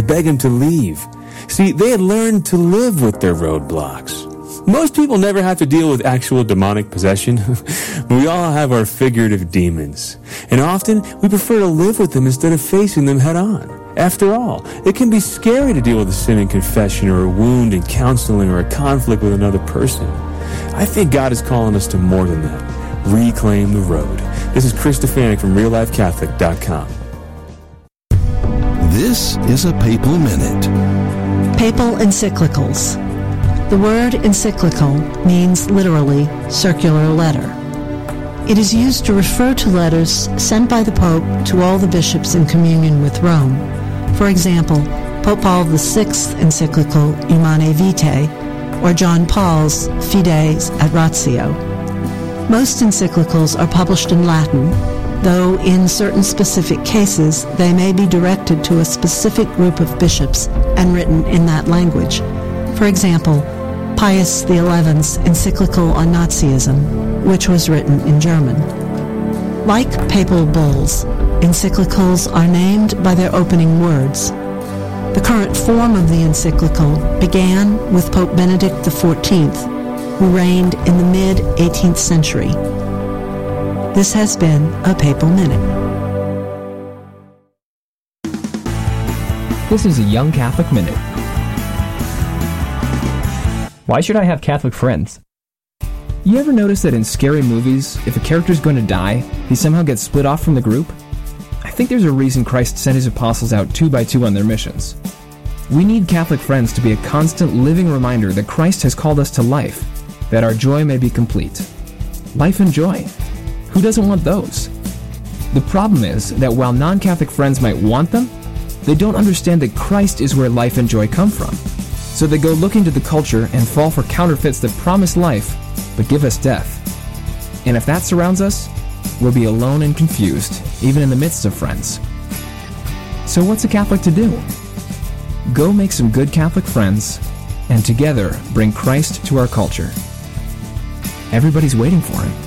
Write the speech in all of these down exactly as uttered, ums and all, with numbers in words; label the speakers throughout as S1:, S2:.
S1: beg him to leave. See, they had learned to live with their roadblocks. Most people never have to deal with actual demonic possession. We all have our figurative demons. And often, we prefer to live with them instead of facing them head on. After all, it can be scary to deal with a sin in confession or a wound in counseling or a conflict with another person. I think God is calling us to more than that. Reclaim the road. This is Chris Stefanik from real life catholic dot com.
S2: This is a Papal Minute.
S3: Papal encyclicals. The word encyclical means literally circular letter. It is used to refer to letters sent by the Pope to all the bishops in communion with Rome. For example, Pope Paul the Sixth encyclical Humanae Vitae, or John Paul's Fides et Ratio. Most encyclicals are published in Latin, though in certain specific cases they may be directed to a specific group of bishops and written in that language. For example, Pius the Eleventh's encyclical on Nazism, which was written in German. Like papal bulls, encyclicals are named by their opening words. The current form of the encyclical began with Pope Benedict the Fourteenth, who reigned in the mid-eighteenth century. This has been a Papal Minute.
S4: This is a Young Catholic Minute. Why should I have Catholic friends? You ever notice that in scary movies, if a character's going to die, he somehow gets split off from the group? I think there's a reason Christ sent his apostles out two by two on their missions. We need Catholic friends to be a constant living reminder that Christ has called us to life, that our joy may be complete. Life and joy. Who doesn't want those? The problem is that while non-Catholic friends might want them, they don't understand that Christ is where life and joy come from. So they go looking to the culture and fall for counterfeits that promise life, but give us death. And if that surrounds us, we'll be alone and confused, even in the midst of friends. So what's a Catholic to do? Go make some good Catholic friends, and together bring Christ to our culture. Everybody's waiting for him.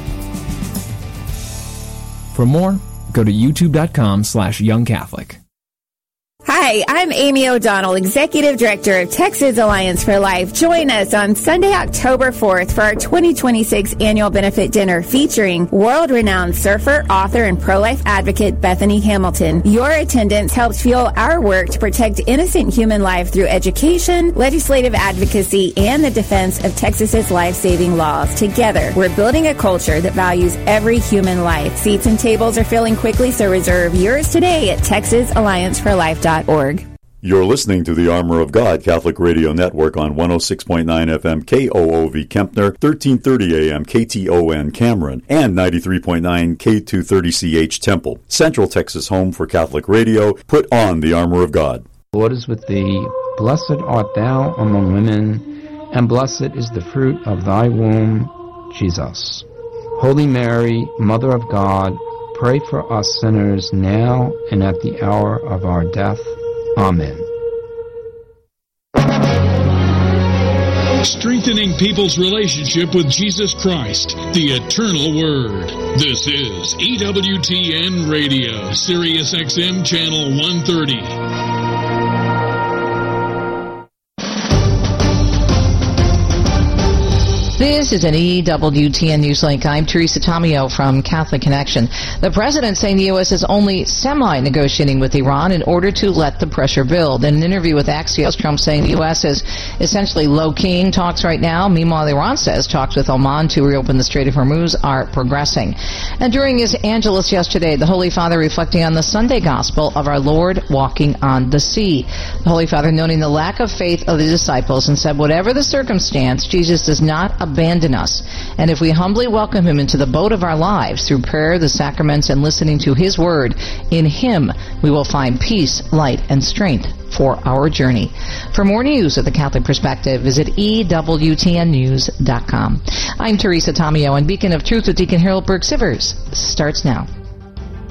S4: For more, go to youtube.com slash youngcatholic.
S5: Hi, I'm Amy O'Donnell, Executive Director of Texas Alliance for Life. Join us on Sunday, October fourth for our twenty twenty-six annual benefit dinner featuring world-renowned surfer, author, and pro-life advocate Bethany Hamilton. Your attendance helps fuel our work to protect innocent human life through education, legislative advocacy, and the defense of Texas's life-saving laws. Together, we're building a culture that values every human life. Seats and tables are filling quickly, so reserve yours today at texas alliance for life dot org.
S6: You're listening to the Armor of God Catholic Radio Network on one oh six point nine F M K O O V Kempner, thirteen thirty A M K T O N Cameron, and ninety-three point nine K two thirty C H Temple. Central Texas home for Catholic radio. Put on the Armor of God.
S7: Lord is with thee. Blessed art thou among women, and blessed is the fruit of thy womb, Jesus. Holy Mary, Mother of God, pray for us sinners now and at the hour of our death. Amen.
S8: Strengthening people's relationship with Jesus Christ, the eternal Word. This is E W T N Radio, Sirius X M Channel one thirty.
S9: This is an E W T N Newslink. I'm Teresa Tomeo from Catholic Connection. The president saying the U S is only semi-negotiating with Iran in order to let the pressure build. In an interview with Axios, Trump saying the U S is essentially low-keying talks right now. Meanwhile, Iran says talks with Oman to reopen the Strait of Hormuz are progressing. And during his Angelus yesterday, the Holy Father reflecting on the Sunday Gospel of our Lord walking on the sea. The Holy Father noting the lack of faith of the disciples and said, whatever the circumstance, Jesus does not abandon us. And if we humbly welcome him into the boat of our lives through prayer, the sacraments, and listening to his word, in him we will find peace, light, and strength for our journey. For more news of the Catholic Perspective, visit E W T N news dot com. I'm Teresa Tomeo, and Beacon of Truth with Deacon Harold Burke Sivers starts now.